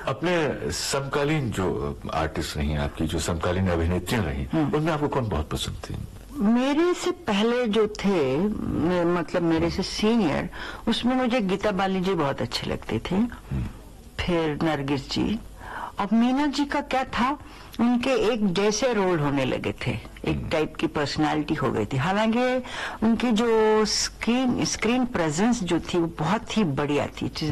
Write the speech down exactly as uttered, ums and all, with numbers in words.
अपने समकालीन जो आर्टिस्ट रही आपकी, जो समकालीन अभिनेत्रियां रही, उनमें आपको कौन बहुत पसंद थी? मेरे से पहले जो थे, मतलब मेरे से सीनियर, उसमें मुझे गीता बाली जी बहुत अच्छे लगते थे, फिर नरगिस जी। अब मीना जी का क्या था, उनके एक जैसे रोल होने लगे थे, एक टाइप की पर्सनालिटी हो गई थी। हालांकि उनकी जो स्क्रीन स्क्रीन प्रेजेंस जो थी वो बहुत ही बढ़िया थी,